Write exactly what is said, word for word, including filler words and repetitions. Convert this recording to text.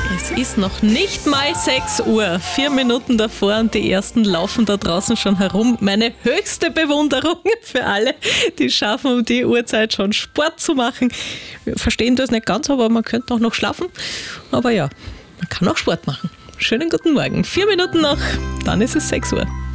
Es ist noch nicht mal sechs Uhr, vier Minuten davor und die ersten laufen da draußen schon herum. Meine höchste Bewunderung für alle, die schaffen, um die Uhrzeit schon Sport zu machen. Wir verstehen das nicht ganz, aber man könnte auch noch schlafen. Aber ja, man kann auch Sport machen. Schönen guten Morgen. Vier Minuten noch, dann ist es sechs Uhr.